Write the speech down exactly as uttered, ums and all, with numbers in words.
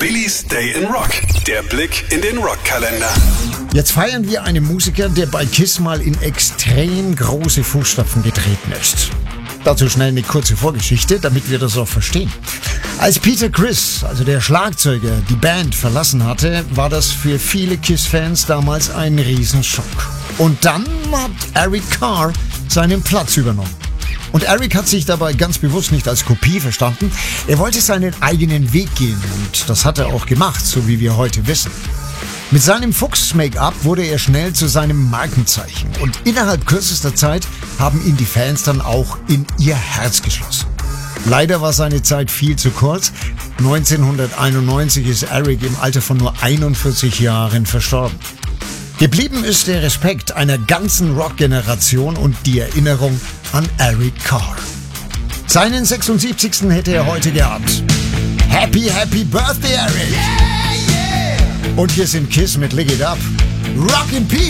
Billys Day in Rock. Der Blick in den Rockkalender. Jetzt feiern wir einen Musiker, der bei KISS mal in extrem große Fußstapfen getreten ist. Dazu schnell eine kurze Vorgeschichte, damit wir das auch verstehen. Als Peter Criss, also der Schlagzeuger, die Band verlassen hatte, war das für viele KISS-Fans damals ein Riesenschock. Und dann hat Eric Carr seinen Platz übernommen. Und Eric hat sich dabei ganz bewusst nicht als Kopie verstanden. Er wollte seinen eigenen Weg gehen und das hat er auch gemacht, so wie wir heute wissen. Mit seinem Fuchs-Make-up wurde er schnell zu seinem Markenzeichen und innerhalb kürzester Zeit haben ihn die Fans dann auch in ihr Herz geschlossen. Leider war seine Zeit viel zu kurz. neunzehnhunderteinundneunzig ist Eric im Alter von nur einundvierzig Jahren verstorben. Geblieben ist der Respekt einer ganzen Rock-Generation und die Erinnerung an Eric Carr. Seinen sechsundsiebzigsten hätte er heute gehabt. Happy, happy Birthday, Eric! Und hier sind KISS mit Lick It Up. Rock in Peace!